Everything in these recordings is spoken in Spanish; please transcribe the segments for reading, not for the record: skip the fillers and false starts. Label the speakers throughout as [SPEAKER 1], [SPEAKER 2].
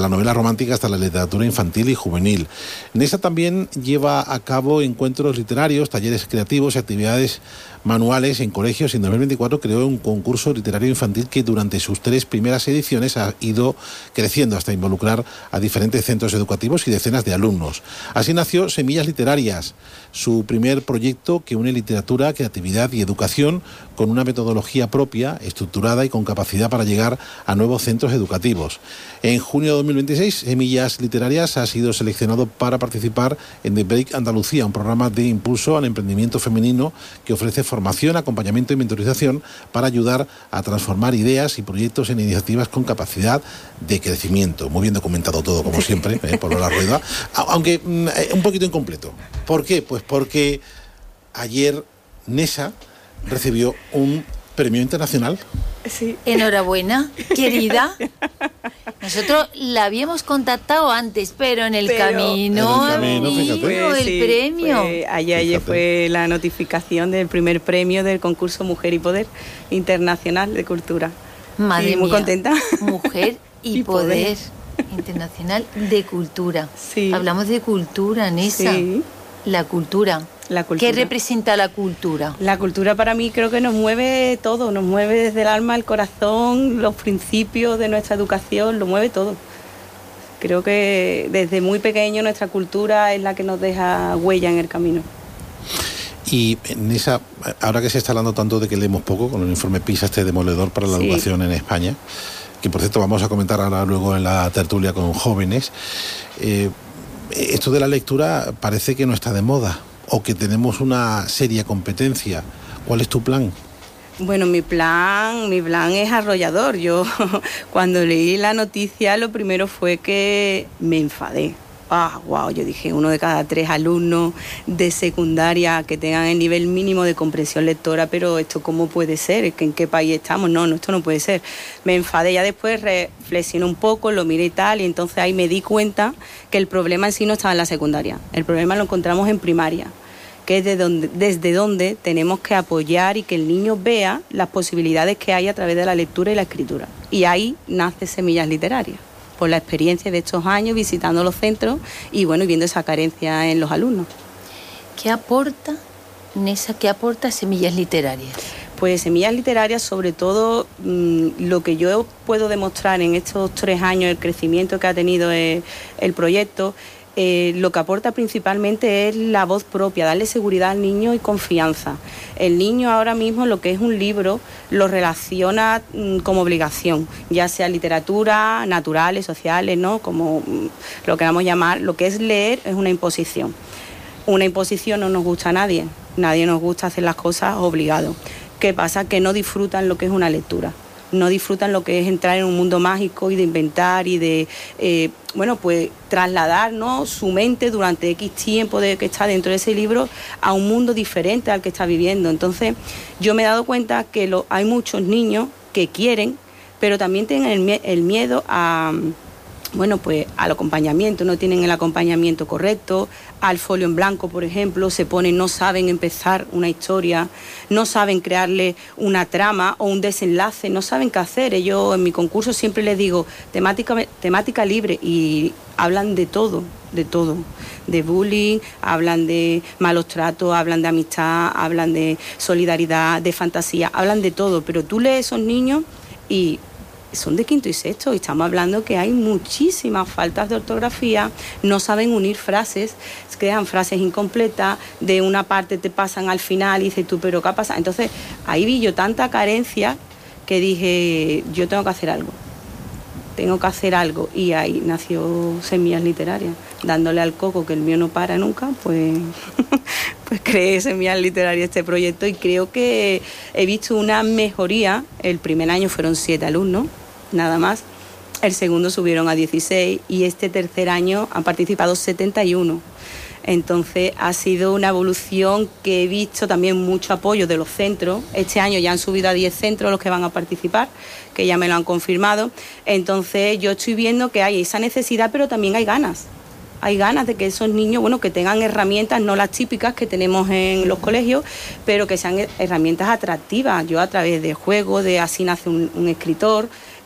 [SPEAKER 1] la novela romántica hasta la literatura infantil y juvenil. Nesa también lleva a cabo encuentros literarios, talleres creativos y actividades manuales en colegios. En 2024 creó un concurso literario infantil que durante sus 3 primeras ediciones ha ido creciendo hasta involucrar a diferentes centros educativos y decenas de alumnos. Así nació Semillas Literarias, su primer proyecto que une literatura, creatividad y educación con una metodología propia, estructurada y con capacidad para llegar a nuevos centros educativos. En junio de 2026, Semillas Literarias ha sido seleccionado para participar en The Break Andalucía, un programa de impulso al emprendimiento femenino que ofrece formación, acompañamiento y mentorización para ayudar a transformar ideas y proyectos en iniciativas con capacidad de crecimiento. Muy bien documentado todo, como siempre, por Lola Rueda, aunque un poquito incompleto. ¿Por qué? Pues porque ayer Nesa recibió un premio internacional.
[SPEAKER 2] Sí.
[SPEAKER 3] Enhorabuena, querida. Nosotros la habíamos contactado antes, pero en el camino vino el premio.
[SPEAKER 2] Ayer fue la notificación del primer premio del concurso Mujer y Poder Internacional de Cultura.
[SPEAKER 3] Madre mía,
[SPEAKER 2] muy contenta.
[SPEAKER 3] Mujer y Poder Internacional de Cultura.
[SPEAKER 2] Sí.
[SPEAKER 3] Hablamos de cultura, Nesa.
[SPEAKER 2] Sí.
[SPEAKER 3] La cultura. ¿Qué representa la cultura?
[SPEAKER 2] La cultura para mí creo que nos mueve todo, nos mueve desde el alma, el corazón, los principios de nuestra educación, lo mueve todo. Creo que desde muy pequeño nuestra cultura es la que nos deja huella en el camino.
[SPEAKER 1] Y en esa, ahora que se está hablando tanto de que leemos poco, con el informe PISA demoledor para la educación en España, que por cierto vamos a comentar ahora luego en la tertulia con jóvenes, esto de la lectura parece que no está de moda, o que tenemos una seria competencia. ¿Cuál es tu plan?
[SPEAKER 2] Bueno, mi plan es arrollador. Yo cuando leí la noticia lo primero fue que me enfadé. Yo dije, 1 de cada 3 alumnos de secundaria que tengan el nivel mínimo de comprensión lectora, pero esto ¿cómo puede ser? ¿En qué país estamos? No, esto no puede ser. Me enfadé, ya después reflexioné un poco, lo miré y tal, y entonces ahí me di cuenta que el problema en sí no estaba en la secundaria, el problema lo encontramos en primaria, que es desde donde tenemos que apoyar y que el niño vea las posibilidades que hay a través de la lectura y la escritura. Y ahí nace Semillas Literarias, por la experiencia de estos años visitando los centros y viendo esa carencia en los alumnos.
[SPEAKER 3] ¿Qué aporta, Nesa, Semillas Literarias?
[SPEAKER 2] Pues Semillas Literarias, sobre todo, lo que yo puedo demostrar en estos 3 años, el crecimiento que ha tenido el proyecto, lo que aporta principalmente es la voz propia, darle seguridad al niño y confianza. El niño ahora mismo lo que es un libro lo relaciona como obligación, ya sea literatura, naturales, sociales, ¿no? Como lo queramos llamar. Lo que es leer es una imposición. Una imposición no nos gusta a nadie nos gusta hacer las cosas obligados. ¿Qué pasa? Que no disfrutan lo que es una lectura. No disfrutan lo que es entrar en un mundo mágico y de inventar y de, trasladar, ¿no?, su mente durante X tiempo de que está dentro de ese libro a un mundo diferente al que está viviendo. Entonces, yo me he dado cuenta que hay muchos niños que quieren, pero también tienen el miedo al acompañamiento, no tienen el acompañamiento correcto, al folio en blanco, por ejemplo, no saben empezar una historia, no saben crearle una trama o un desenlace, no saben qué hacer. Yo en mi concurso siempre les digo temática libre y hablan de todo, de bullying, hablan de malos tratos, hablan de amistad, hablan de solidaridad, de fantasía, hablan de todo, pero tú lees a esos niños y son de 5º y 6º y estamos hablando que hay muchísimas faltas de ortografía, no saben unir frases, crean frases incompletas, de una parte te pasan al final y dices tú, pero ¿qué ha pasado? Entonces ahí vi yo tanta carencia que dije, yo tengo que hacer algo y ahí nació Semillas Literarias, dándole al coco que el mío no para nunca, pues creé Semillas Literarias este proyecto y creo que he visto una mejoría. El primer año fueron 7 alumnos, nada más, el segundo subieron a 16 y este tercer año han participado 71. Entonces ha sido una evolución que he visto también mucho apoyo de los centros. Este año ya han subido a 10 centros los que van a participar, que ya me lo han confirmado. Entonces yo estoy viendo que hay esa necesidad, pero también hay ganas. Hay ganas de que esos niños, que tengan herramientas, no las típicas que tenemos en los colegios, pero que sean herramientas atractivas. Yo a través de juegos, de así nace un escritor,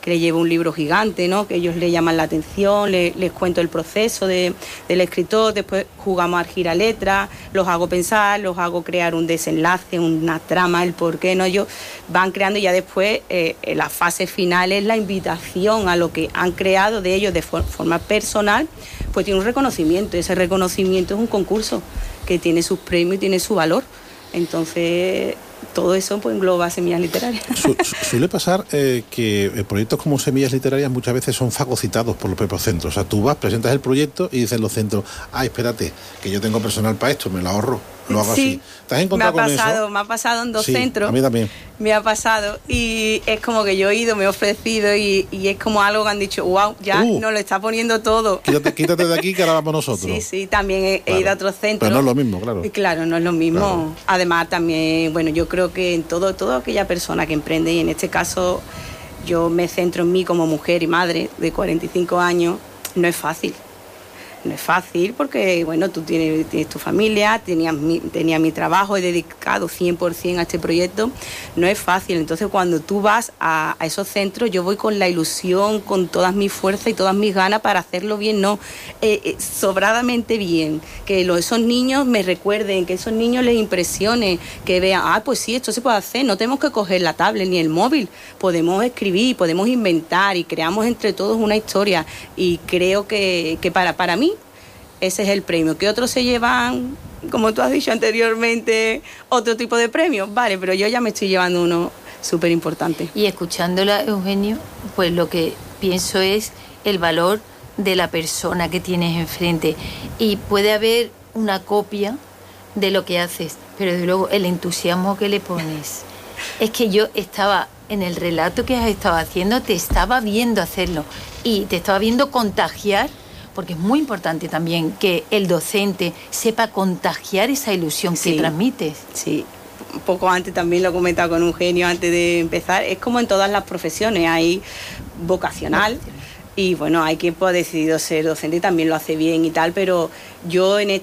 [SPEAKER 2] que le llevo un libro gigante, ¿no? Que ellos le llaman la atención, les cuento el proceso del escritor, después jugamos al giraletra, los hago pensar, los hago crear un desenlace, una trama, el por qué, ¿no? Ellos van creando y ya después la fase final es la invitación a lo que han creado de ellos de forma personal, pues tiene un reconocimiento, ese reconocimiento es un concurso que tiene sus premios y tiene su valor. Entonces, todo eso pues engloba Semillas Literarias.
[SPEAKER 1] Suele pasar que proyectos como Semillas Literarias muchas veces son fagocitados por los propios centros. O sea, tú vas, presentas el proyecto y dicen los centros, espérate, que yo tengo personal para esto, me lo ahorro, lo hago así. ¿Te has encontrado con eso?
[SPEAKER 2] Me ha pasado en 2 centros.
[SPEAKER 1] A mí también.
[SPEAKER 2] Me ha pasado y es como que yo he ido, me he ofrecido y es como algo que han dicho, wow, ya nos lo está poniendo todo.
[SPEAKER 1] Quítate de aquí que ahora vamos nosotros.
[SPEAKER 2] Sí, también he ido a otros centros.
[SPEAKER 1] Pero no es lo mismo, claro.
[SPEAKER 2] Claro, no es lo mismo. Claro. Además también, bueno, yo creo que en toda aquella persona que emprende, y en este caso yo me centro en mí como mujer y madre de 45 años, no es fácil. No es fácil porque, bueno, tú tienes tu familia, tenía mi trabajo, he dedicado 100% a este proyecto, no es fácil. Entonces, cuando tú vas a esos centros, yo voy con la ilusión, con todas mis fuerzas y todas mis ganas para hacerlo bien, sobradamente bien. Que esos niños me recuerden, que esos niños les impresione, que vean, pues sí, esto se puede hacer, no tenemos que coger la tablet ni el móvil, podemos escribir, podemos inventar y creamos entre todos una historia. Y creo que para mí, ese es el premio. Que otros se llevan, como tú has dicho anteriormente, otro tipo de premios, vale, pero yo ya me estoy llevando uno súper importante.
[SPEAKER 3] Y escuchándola, Eugenio, pues lo que pienso es el valor de la persona que tienes enfrente. Y puede haber una copia de lo que haces, pero desde luego el entusiasmo que le pones. Es que yo estaba en el relato que has estado haciendo, te estaba viendo hacerlo y te estaba viendo contagiar, porque es muy importante también que el docente sepa contagiar esa ilusión que transmites.
[SPEAKER 2] Sí, un poco antes también lo he comentado con Eugenio antes de empezar, es como en todas las profesiones, hay vocacional y bueno, hay quien ha decidido ser docente y también lo hace bien y tal, pero yo en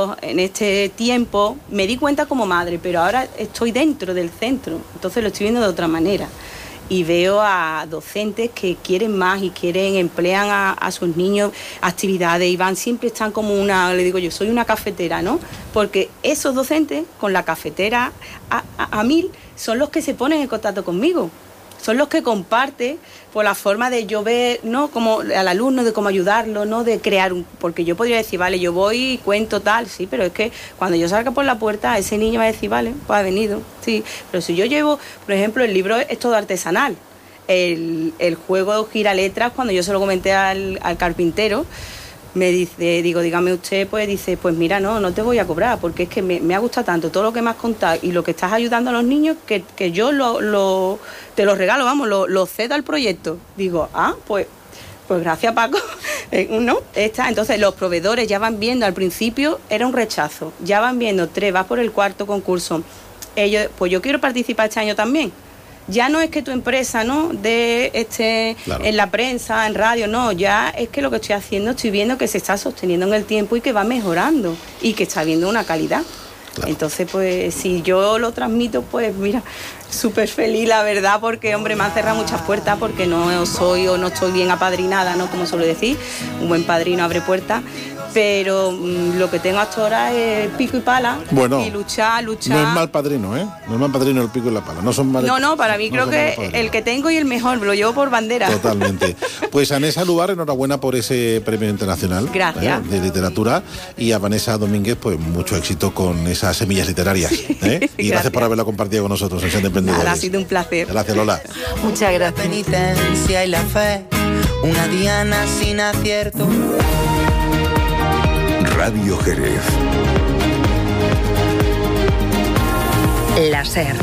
[SPEAKER 2] este tiempo me di cuenta como madre, pero ahora estoy dentro del centro, entonces lo estoy viendo de otra manera. Y veo a docentes que quieren más y emplean a sus niños actividades y siempre están como le digo yo, soy una cafetera, ¿no? Porque esos docentes con la cafetera a 1000 son los que se ponen en contacto conmigo. Son los que comparten por la forma de yo ver, ¿no? Como al alumno, de cómo ayudarlo, ¿no? De crear porque yo podría decir, vale, yo voy y cuento tal, sí, pero es que cuando yo salga por la puerta, ese niño va a decir, vale, pues ha venido, sí. Pero si yo llevo, por ejemplo, el libro es todo artesanal. El juego Giraletras, cuando yo se lo comenté al carpintero, me dice, dígame usted, pues dice, pues mira, no te voy a cobrar, porque es que me ha gustado tanto todo lo que me has contado y lo que estás ayudando a los niños que yo te lo regalo, vamos, lo cedo al proyecto. Digo, pues gracias, Paco. ¿No? Entonces los proveedores ya van viendo, al principio era un rechazo, ya van viendo 3, vas por el 4º concurso. Ellos, pues yo quiero participar este año también. Ya no es que tu empresa, ¿no?, claro, en la prensa, en radio, no, ya es que lo que estoy haciendo, estoy viendo que se está sosteniendo en el tiempo y que va mejorando y que está habiendo una calidad. Claro. Entonces, pues, si yo lo transmito, pues, mira, súper feliz, la verdad, porque, hombre, me han cerrado muchas puertas porque no soy o no estoy bien apadrinada, ¿no?, como suelo decir, un buen padrino abre puertas. Pero lo que tengo hasta ahora es pico y pala, y luchar. No
[SPEAKER 1] es mal padrino, ¿eh? No es mal padrino el pico y la pala.
[SPEAKER 2] No, para mí creo que el que tengo y el mejor, lo llevo por bandera.
[SPEAKER 1] Totalmente. Pues a Nessa Lubar, enhorabuena por ese premio internacional.
[SPEAKER 2] Gracias.
[SPEAKER 1] De literatura. Y a Vanessa Domínguez, pues mucho éxito con esas Semillas Literarias. Y gracias por haberla compartido con nosotros en Gente Emprendedores.
[SPEAKER 2] Ha sido un placer.
[SPEAKER 1] Gracias, Lola.
[SPEAKER 3] Muchas gracias.
[SPEAKER 4] La penitencia y la fe, una diana sin acierto.
[SPEAKER 5] Radio Jerez.
[SPEAKER 6] La SER.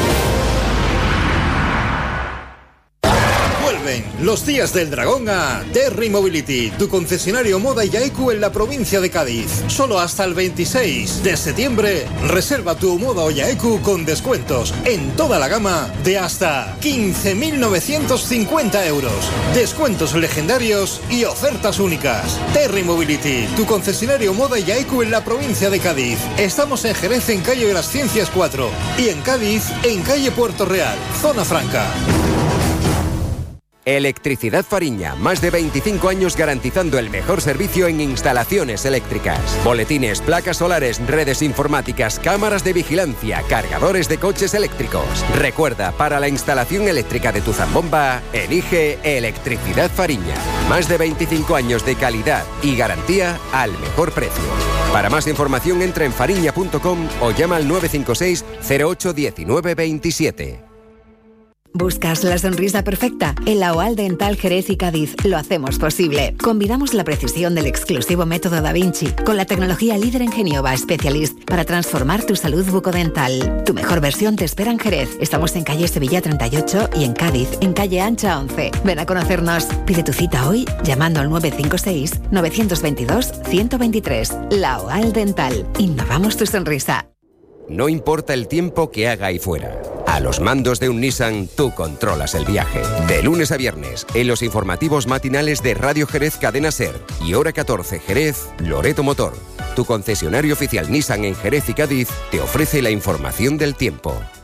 [SPEAKER 7] Vuelven los días del dragón a Terry Mobility, tu concesionario Moda y Yaiku en la provincia de Cádiz. Solo hasta el 26 de septiembre, reserva tu Moda o Yaiku con descuentos en toda la gama de hasta 15.950 euros. Descuentos legendarios y ofertas únicas. Terry Mobility, tu concesionario Moda y Yaiku en la provincia de Cádiz. Estamos en Jerez, en calle de las Ciencias 4, y en Cádiz, en calle Puerto Real, Zona Franca.
[SPEAKER 5] Electricidad Fariña, más de 25 años garantizando el mejor servicio en instalaciones eléctricas. Boletines, placas solares, redes informáticas, cámaras de vigilancia, cargadores de coches eléctricos. Recuerda, para la instalación eléctrica de tu zambomba, elige Electricidad Fariña. Más de 25 años de calidad y garantía al mejor precio. Para más información entra en fariña.com o llama al 956 08 19 27.
[SPEAKER 6] ¿Buscas la sonrisa perfecta? En la OAL Dental Jerez y Cádiz lo hacemos posible. Combinamos la precisión del exclusivo método Da Vinci con la tecnología líder en Geniova Specialist para transformar tu salud bucodental. Tu mejor versión te espera en Jerez. Estamos en calle Sevilla 38 y en Cádiz, en calle Ancha 11. Ven a conocernos. Pide tu cita hoy llamando al 956 922 123. La OAL Dental. Innovamos tu sonrisa.
[SPEAKER 5] No importa el tiempo que haga ahí fuera. A los mandos de un Nissan, tú controlas el viaje. De lunes a viernes, en los informativos matinales de Radio Jerez Cadena Ser y Hora 14 Jerez, Loreto Motor. Tu concesionario oficial Nissan en Jerez y Cádiz te ofrece la información del tiempo.